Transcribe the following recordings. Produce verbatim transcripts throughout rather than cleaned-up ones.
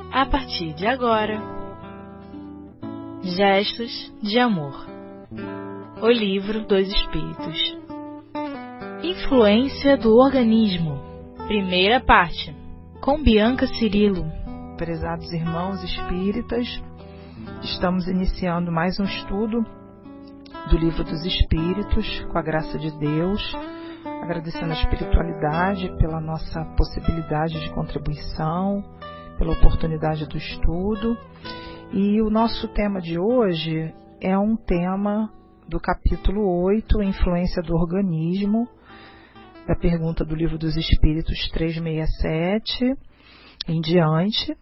a partir de agora. Gestos de Amor. O Livro dos Espíritos. Influência do organismo. Primeira parte. Com Bianca Cirilo. Prezados irmãos espíritas, estamos iniciando mais um estudo do Livro dos Espíritos, com a graça de Deus, agradecendo a espiritualidade pela nossa possibilidade de contribuição, pela oportunidade do estudo. E o nosso tema de hoje é um tema do capítulo oito, Influência do Organismo, da pergunta do Livro dos Espíritos trezentos e sessenta e sete em diante.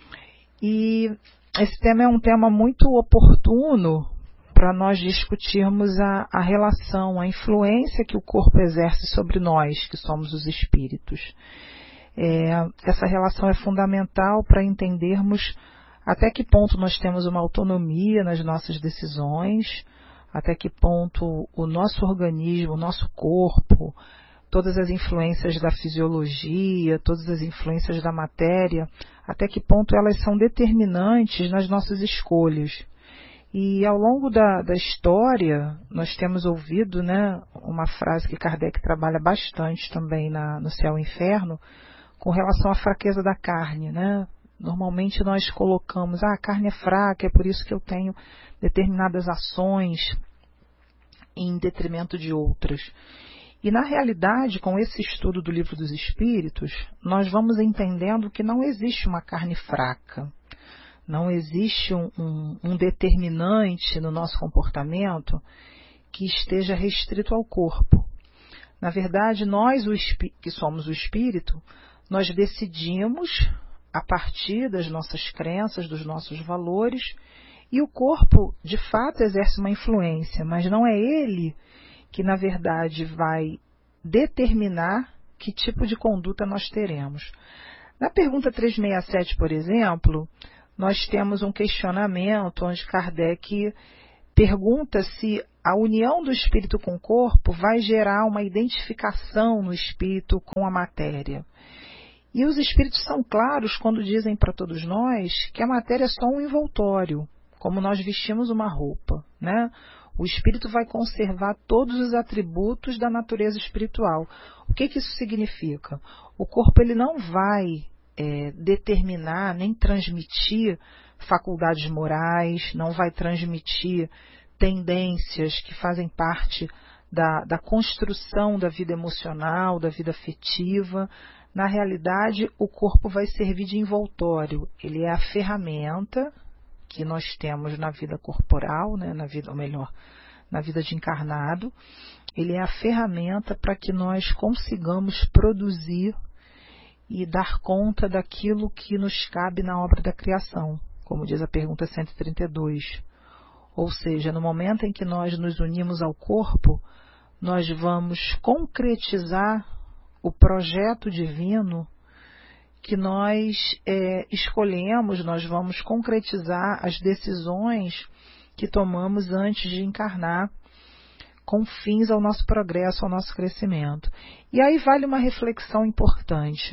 E esse tema é um tema muito oportuno para nós discutirmos a, a relação, a influência que o corpo exerce sobre nós, que somos os espíritos. É, essa relação é fundamental para entendermos até que ponto nós temos uma autonomia nas nossas decisões, até que ponto o nosso organismo, o nosso corpo, todas as influências da fisiologia, todas as influências da matéria, até que ponto elas são determinantes nas nossas escolhas. E ao longo da, da história, nós temos ouvido, né, uma frase que Kardec trabalha bastante também na, no Céu e Inferno, com relação à fraqueza da carne, né? Normalmente nós colocamos, ah, a carne é fraca, é por isso que eu tenho determinadas ações em detrimento de outras. E na realidade, com esse estudo do Livro dos Espíritos, nós vamos entendendo que não existe uma carne fraca, não existe um, um, um determinante no nosso comportamento que esteja restrito ao corpo. Na verdade, nós o que somos o espírito, nós decidimos a partir das nossas crenças, dos nossos valores, e o corpo, de fato, exerce uma influência, mas não é ele que, na verdade, vai determinar que tipo de conduta nós teremos. Na pergunta trezentos e sessenta e sete, por exemplo, nós temos um questionamento onde Kardec pergunta se a união do espírito com o corpo vai gerar uma identificação no espírito com a matéria. E os espíritos são claros quando dizem para todos nós que a matéria é só um envoltório, como nós vestimos uma roupa, né? O espírito vai conservar todos os atributos da natureza espiritual. O que que isso significa? O corpo ele não vai é, determinar nem transmitir faculdades morais, não vai transmitir tendências que fazem parte da, da construção da vida emocional, da vida afetiva. Na realidade, o corpo vai servir de envoltório. Ele é a ferramenta que nós temos na vida corporal, né, na vida, ou melhor, na vida de encarnado. Ele é a ferramenta para que nós consigamos produzir e dar conta daquilo que nos cabe na obra da criação, como diz a pergunta cento e trinta e dois. Ou seja, no momento em que nós nos unimos ao corpo, nós vamos concretizar o projeto divino que nós é, escolhemos, nós vamos concretizar as decisões que tomamos antes de encarnar, com fins ao nosso progresso, ao nosso crescimento. E aí vale uma reflexão importante.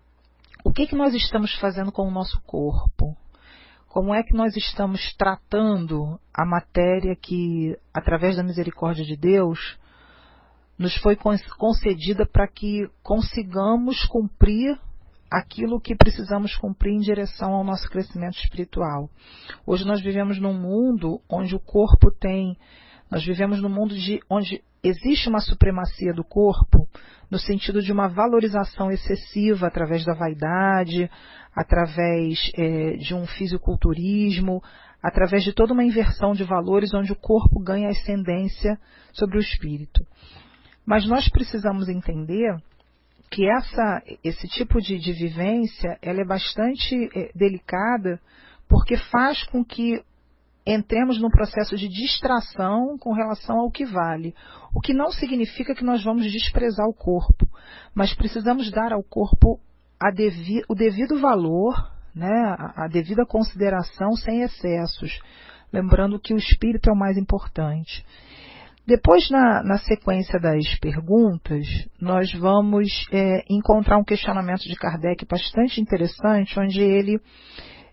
O que que nós estamos fazendo com o nosso corpo? Como é que nós estamos tratando a matéria que, através da misericórdia de Deus, nos foi concedida para que consigamos cumprir aquilo que precisamos cumprir em direção ao nosso crescimento espiritual. Hoje nós vivemos num mundo onde o corpo tem, nós vivemos num mundo de, onde existe uma supremacia do corpo, no sentido de uma valorização excessiva através da vaidade, através é, de um fisiculturismo, através de toda uma inversão de valores onde o corpo ganha ascendência sobre o espírito. Mas nós precisamos entender que essa, esse tipo de, de vivência ela é bastante é, delicada, porque faz com que entremos num processo de distração com relação ao que vale. O que não significa que nós vamos desprezar o corpo, mas precisamos dar ao corpo a devi, o devido valor, né, a, a devida consideração sem excessos, lembrando que o espírito é o mais importante. Depois, na, na sequência das perguntas, nós vamos é, encontrar um questionamento de Kardec bastante interessante, onde ele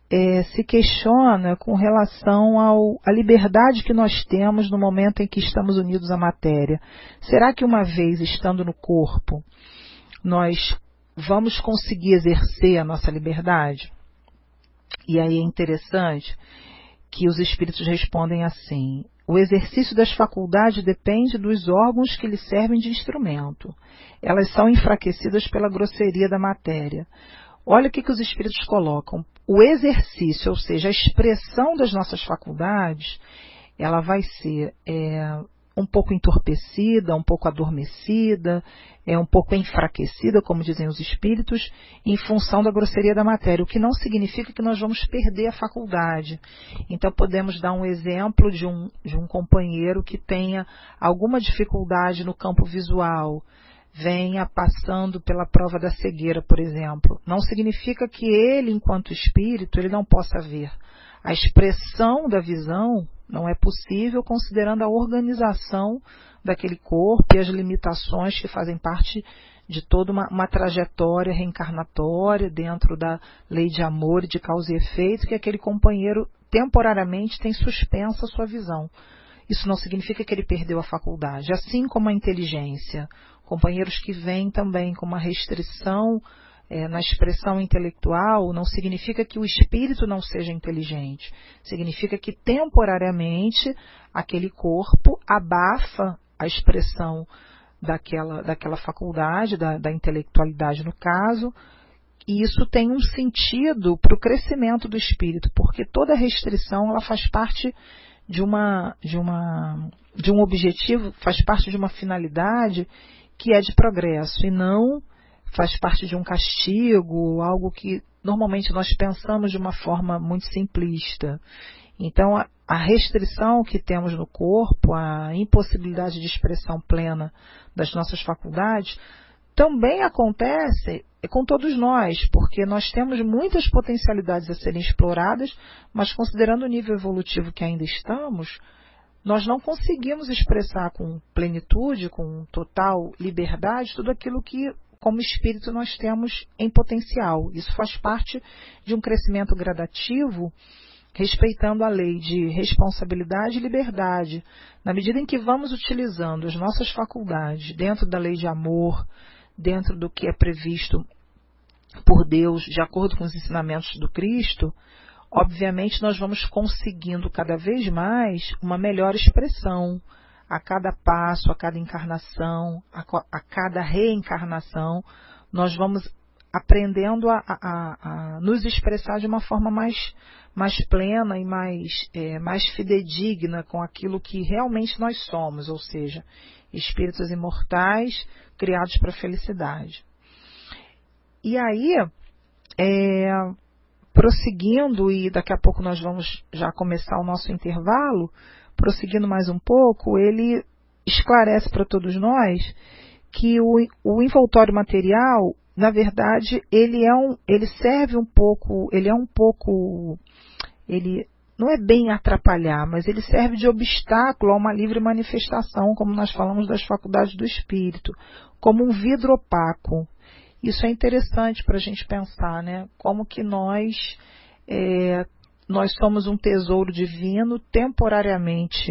é, se questiona com relação ao, à liberdade que nós temos no momento em que estamos unidos à matéria. Será que uma vez estando no corpo, nós vamos conseguir exercer a nossa liberdade? E aí é interessante que os espíritos respondem assim: o exercício das faculdades depende dos órgãos que lhe servem de instrumento. Elas são enfraquecidas pela grosseria da matéria. Olha o que, que os espíritos colocam. O exercício, ou seja, a expressão das nossas faculdades, ela vai ser é, um pouco entorpecida, um pouco adormecida, é um pouco enfraquecida, como dizem os espíritos, em função da grosseria da matéria, o que não significa que nós vamos perder a faculdade. Então podemos dar um exemplo de um, de um companheiro que tenha alguma dificuldade no campo visual, venha passando pela prova da cegueira, por exemplo. Não significa que ele, enquanto espírito, ele não possa ver. A expressão da visão não é possível considerando a organização daquele corpo e as limitações que fazem parte de toda uma, uma trajetória reencarnatória dentro da lei de amor e de causa e efeito, que aquele companheiro temporariamente tem suspensa a sua visão. Isso não significa que ele perdeu a faculdade, assim como a inteligência. Companheiros que vêm também com uma restrição é, na expressão intelectual, não significa que o espírito não seja inteligente. Significa que temporariamente aquele corpo abafa a expressão daquela, daquela faculdade, da, da intelectualidade no caso, e isso tem um sentido para o crescimento do espírito, porque toda restrição ela faz parte de, uma, de, uma, de um objetivo, faz parte de uma finalidade que é de progresso e não faz parte de um castigo, algo que normalmente nós pensamos de uma forma muito simplista. Então, a, a restrição que temos no corpo, a impossibilidade de expressão plena das nossas faculdades, também acontece com todos nós, porque nós temos muitas potencialidades a serem exploradas, mas considerando o nível evolutivo que ainda estamos, nós não conseguimos expressar com plenitude, com total liberdade, tudo aquilo que, como espírito, nós temos em potencial. Isso faz parte de um crescimento gradativo, respeitando a lei de responsabilidade e liberdade. Na medida em que vamos utilizando as nossas faculdades dentro da lei de amor, dentro do que é previsto por Deus, de acordo com os ensinamentos do Cristo, obviamente nós vamos conseguindo cada vez mais uma melhor expressão a cada passo, a cada encarnação, a, a cada reencarnação. Nós vamos aprendendo a, a, a nos expressar de uma forma mais, mais plena e mais, é, mais fidedigna com aquilo que realmente nós somos, ou seja, espíritos imortais criados para a felicidade. E aí, é, prosseguindo, e daqui a pouco nós vamos já começar o nosso intervalo, prosseguindo mais um pouco, ele esclarece para todos nós que o, o envoltório material, na verdade, ele, é um, ele serve um pouco, ele é um pouco, ele não é bem atrapalhar, mas ele serve de obstáculo a uma livre manifestação, como nós falamos das faculdades do espírito, como um vidro opaco. Isso é interessante para a gente pensar, né? Como que nós, é, nós somos um tesouro divino temporariamente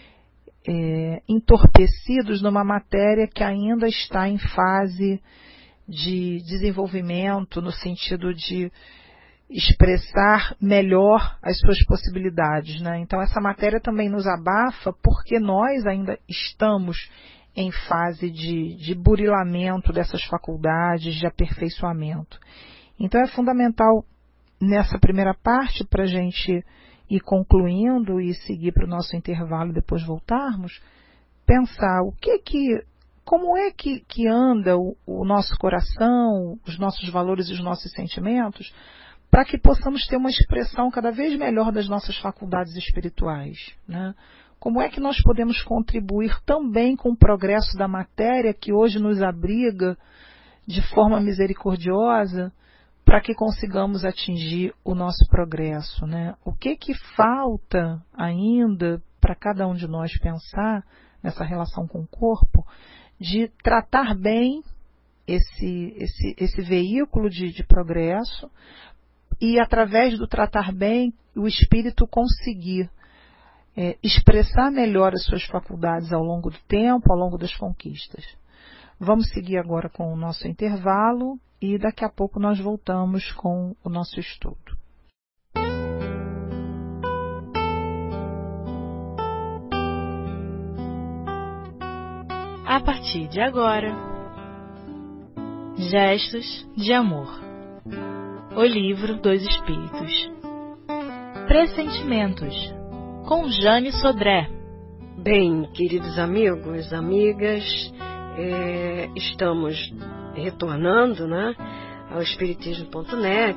é, entorpecidos numa matéria que ainda está em fase de desenvolvimento, no sentido de expressar melhor as suas possibilidades, né? Então essa matéria também nos abafa porque nós ainda estamos em fase de, de burilamento dessas faculdades, de aperfeiçoamento. Então é fundamental nessa primeira parte, para a gente ir concluindo e seguir para o nosso intervalo e depois voltarmos, pensar o que que, como é que, que anda o, o nosso coração, os nossos valores e os nossos sentimentos, para que possamos ter uma expressão cada vez melhor das nossas faculdades espirituais, né? Como é que nós podemos contribuir também com o progresso da matéria que hoje nos abriga de forma misericordiosa para que consigamos atingir o nosso progresso, né? O que que falta ainda para cada um de nós pensar nessa relação com o corpo, de tratar bem esse, esse, esse veículo de, de progresso e através do tratar bem, o espírito conseguir é, expressar melhor as suas faculdades ao longo do tempo, ao longo das conquistas. Vamos seguir agora com o nosso intervalo e daqui a pouco nós voltamos com o nosso estudo. A partir de agora, Gestos de Amor, o livro dos Espíritos. Pressentimentos, com Jane Sodré. Bem, queridos amigos, amigas, é, estamos retornando, né, ao espiritismo ponto net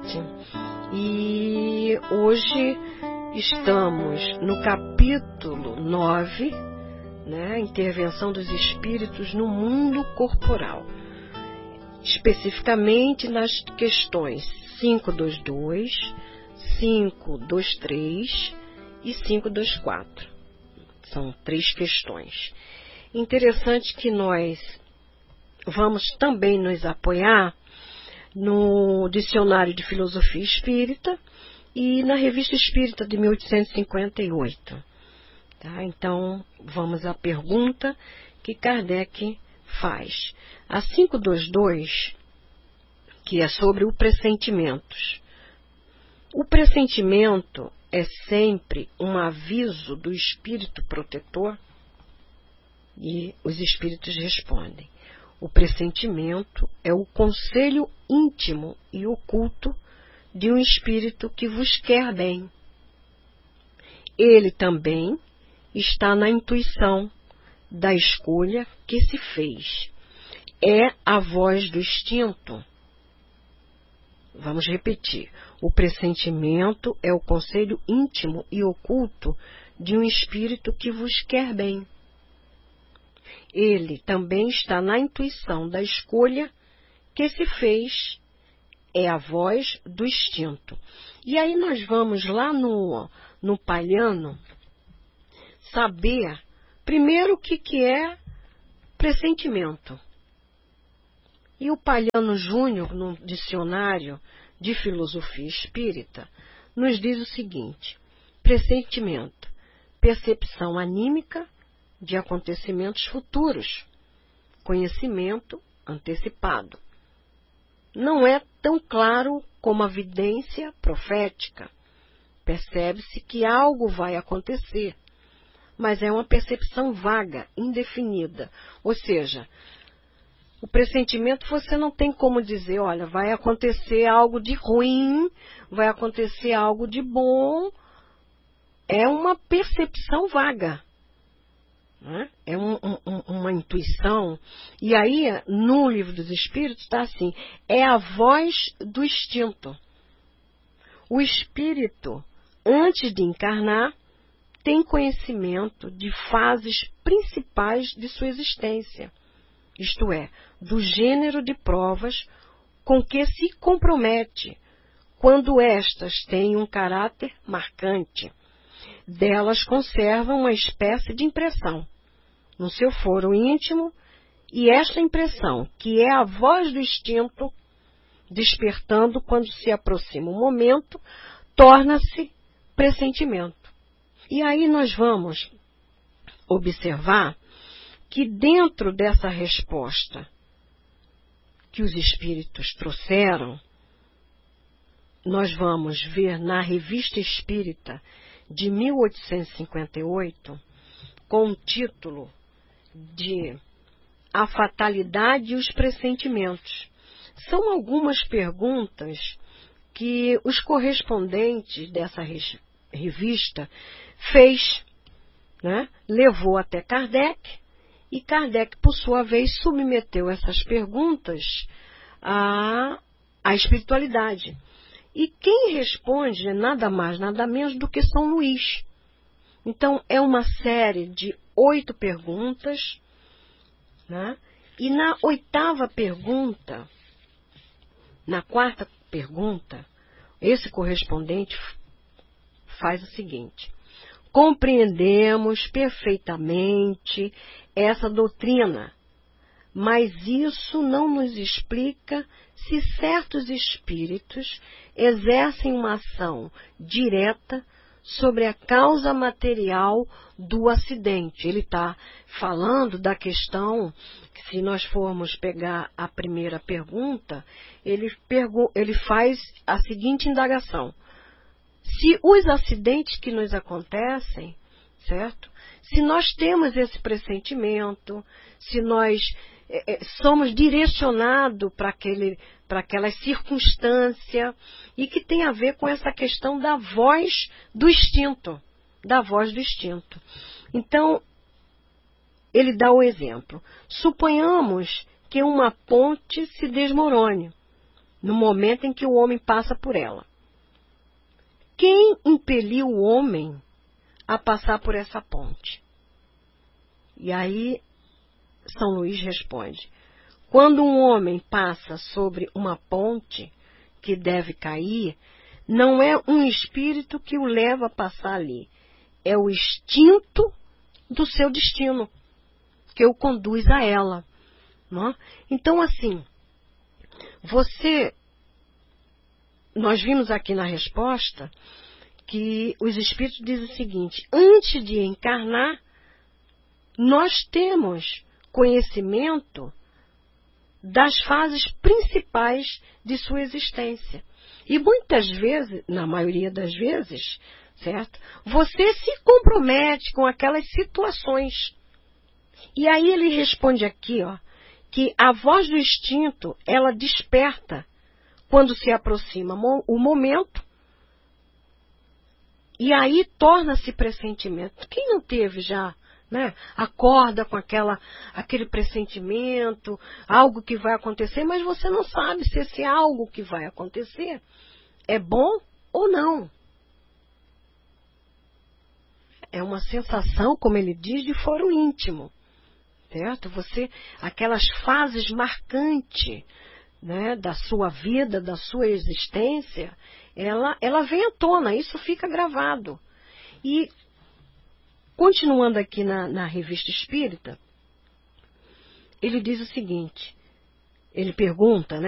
e hoje estamos no capítulo nove, né, Intervenção dos Espíritos no Mundo Corporal, especificamente nas questões quinhentos e vinte e dois, quinhentos e vinte e três e quinhentos e vinte e quatro. São três questões. Interessante que nós vamos também nos apoiar no Dicionário de Filosofia Espírita e na Revista Espírita de mil oitocentos e cinquenta e oito. Tá? Então, vamos à pergunta que Kardec faz. A quinhentos e vinte e dois, que é sobre o pressentimentos. O pressentimento é sempre um aviso do espírito protetor? E os espíritos respondem: o pressentimento é o conselho íntimo e oculto de um espírito que vos quer bem. Ele também está na intuição da escolha que se fez. É a voz do instinto. Vamos repetir. O pressentimento é o conselho íntimo e oculto de um espírito que vos quer bem. Ele também está na intuição da escolha que se fez. É a voz do instinto. E aí nós vamos lá no, no Palhano saber, primeiro, o que, que é pressentimento. E o Palhano Júnior, no Dicionário de Filosofia Espírita, nos diz o seguinte: pressentimento, percepção anímica de acontecimentos futuros, conhecimento antecipado. Não é tão claro como a vidência profética. Percebe-se que algo vai acontecer, mas é uma percepção vaga, indefinida. Ou seja, o pressentimento você não tem como dizer, olha, vai acontecer algo de ruim, vai acontecer algo de bom. É uma percepção vaga. Né? É um, um, uma intuição. E aí, no Livro dos Espíritos, está assim: é a voz do instinto. O espírito, antes de encarnar, tem conhecimento de fases principais de sua existência, isto é, do gênero de provas com que se compromete, quando estas têm um caráter marcante. Delas conserva uma espécie de impressão no seu foro íntimo, e esta impressão, que é a voz do instinto, despertando quando se aproxima o momento, torna-se pressentimento. E aí nós vamos observar que dentro dessa resposta que os espíritos trouxeram, nós vamos ver na Revista Espírita de mil oitocentos e cinquenta e oito, com o título de A Fatalidade e os Pressentimentos. São algumas perguntas que os correspondentes dessa revista fez, né? Levou até Kardec, e Kardec, por sua vez, submeteu essas perguntas à, à espiritualidade. E quem responde é nada mais, nada menos do que São Luís. Então, é uma série de oito perguntas, né? E na oitava pergunta, na quarta pergunta, esse correspondente faz o seguinte: compreendemos perfeitamente essa doutrina, mas isso não nos explica se certos espíritos exercem uma ação direta sobre a causa material do acidente. Ele está falando da questão, que se nós formos pegar a primeira pergunta, ele, pergu- ele faz a seguinte indagação. Se os acidentes que nos acontecem, certo? Se nós temos esse pressentimento, se nós é, somos direcionados para aquele, para aquela circunstância, e que tem a ver com essa questão da voz do instinto, da voz do instinto. Então, ele dá o exemplo. Suponhamos que uma ponte se desmorone no momento em que o homem passa por ela. Quem impeliu o homem a passar por essa ponte? E aí, São Luís responde: quando um homem passa sobre uma ponte que deve cair, não é um espírito que o leva a passar ali, é o instinto do seu destino que o conduz a ela. Não é? Então, assim, você, nós vimos aqui na resposta que os espíritos dizem o seguinte: antes de encarnar, nós temos conhecimento das fases principais de sua existência. E muitas vezes, na maioria das vezes, certo? Você se compromete com aquelas situações. E aí ele responde aqui, ó, que a voz do instinto, ela desperta quando se aproxima o momento, e aí torna-se pressentimento. Quem não teve já, né, acorda com aquela, aquele pressentimento, algo que vai acontecer, mas você não sabe se esse algo que vai acontecer é bom ou não. É uma sensação, como ele diz, de foro íntimo, certo? Você, aquelas fases marcantes, né, da sua vida, da sua existência, ela, ela vem à tona, isso fica gravado. E, continuando aqui na, na Revista Espírita, ele diz o seguinte, ele pergunta, né,